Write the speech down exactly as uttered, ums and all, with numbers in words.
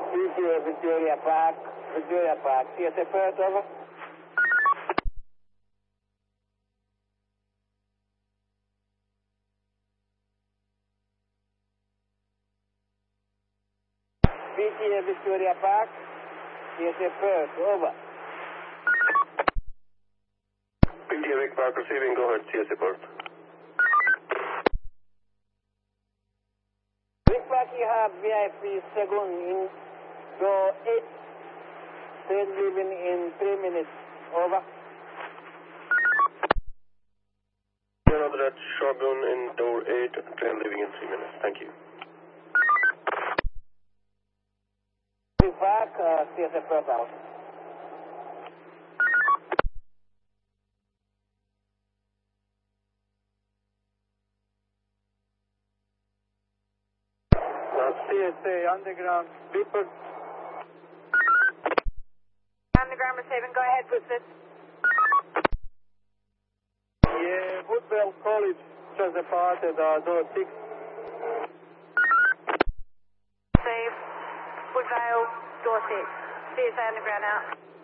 V T A Victoria Park, Victoria Park, C S A Perth, over. V T A Victoria Park, C S A Perth, over. V T A Vic Park receiving, go ahead, C S A Perth. Vic Park, you have V I P second in door eight, train leaving in three minutes, over. Another that Shogun in door eight, train leaving in three minutes, thank you. Vic Park, uh, C S A Perth out. C S A Underground, Beeper. Underground receiving, go ahead, Woodford. Yeah, Woodville College just departed, uh, door six. Receive. Woodvale, door six. C S A Underground out.